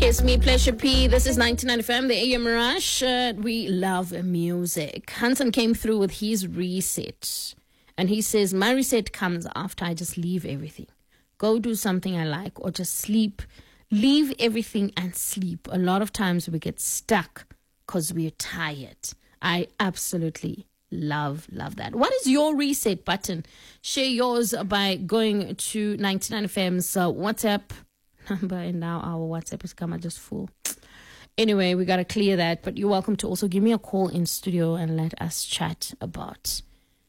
It's me, Pleasure P. This is 99 FM, the AM Rush. We love music. Hanson came through with his reset. And he says, my reset comes after I just leave everything. Go do something I like or just sleep. Leave everything and sleep. A lot of times we get stuck because we're tired. I absolutely love that. What is your reset button? Share yours by going to 99 FM's WhatsApp number, and now our WhatsApp is come just full. Anyway, we got to clear that, but you're welcome to also give me a call in studio and let us chat about,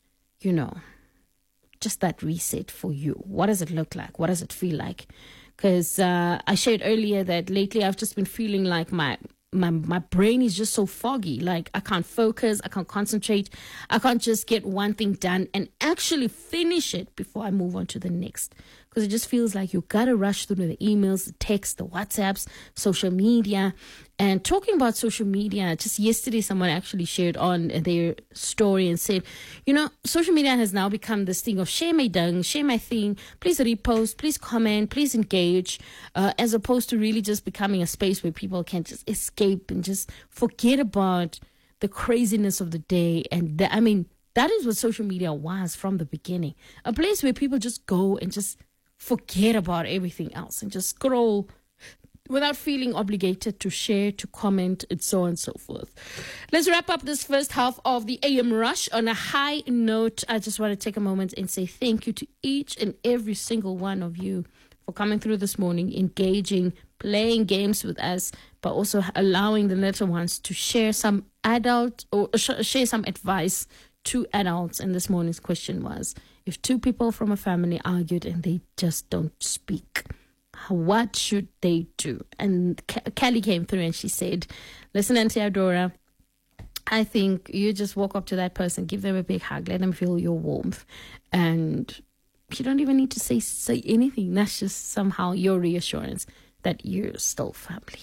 just that reset for you. What does it look like? What does it feel like? Because I shared earlier that lately I've just been feeling like my brain is just so foggy. Like I can't focus, I can't concentrate, I can't just get one thing done and actually finish it before I move on to the next. Because it just feels like you gotta rush through the emails, the texts, the WhatsApps, social media. And talking about social media, just yesterday someone actually shared on their story and said, social media has now become this thing of share my dung, share my thing, please repost, please comment, please engage, as opposed to really just becoming a space where people can just escape and just forget about the craziness of the day. And that is what social media was from the beginning. A place where people just go and just forget about everything else and just scroll without feeling obligated to share, to comment, and so on and so forth. Let's wrap up this first half of the AM Rush on a high note. I just want to take a moment and say thank you to each and every single one of you for coming through this morning, engaging, playing games with us, but also allowing the little ones to share some share some advice to adults. And this morning's question was, if two people from a family argued and they just don't speak, what should they do? And Kelly came through and she said, listen, Auntie Adora, I think you just walk up to that person, give them a big hug, let them feel your warmth. And you don't even need to say anything. That's just somehow your reassurance that you're still family.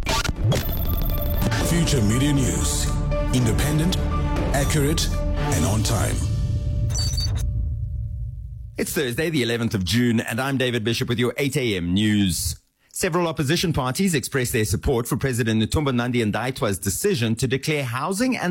Future Media News. Independent, accurate, and on time. It's Thursday, the 11th of June, and I'm David Bishop with your 8 a.m. news. Several opposition parties expressed their support for President Netumbo Nandi-Ndaitwah's decision to declare housing and